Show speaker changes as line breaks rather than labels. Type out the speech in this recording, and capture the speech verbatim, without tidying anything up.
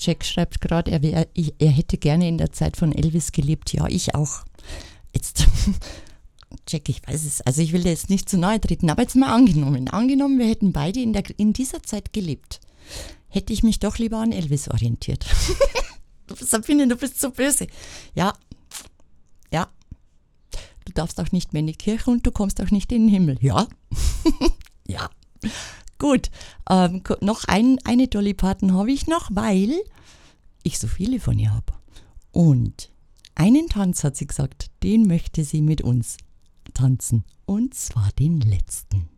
Jack schreibt gerade, er, wär- ich- er hätte gerne in der Zeit von Elvis gelebt. Ja, ich auch. Jetzt, Jack, ich weiß es, also ich will dir jetzt nicht zu nahe treten, aber jetzt mal angenommen. Angenommen, wir hätten beide in, der, in dieser Zeit gelebt. Hätte ich mich doch lieber an Elvis orientiert. Sabine, du bist so böse. Ja, ja. Du darfst auch nicht mehr in die Kirche und du kommst auch nicht in den Himmel. Ja, ja. Gut, ähm, ko- noch ein, eine Dolly Parton habe ich noch, weil ich so viele von ihr habe. Und einen Tanz hat sie gesagt, den möchte sie mit uns tanzen. Und zwar den letzten.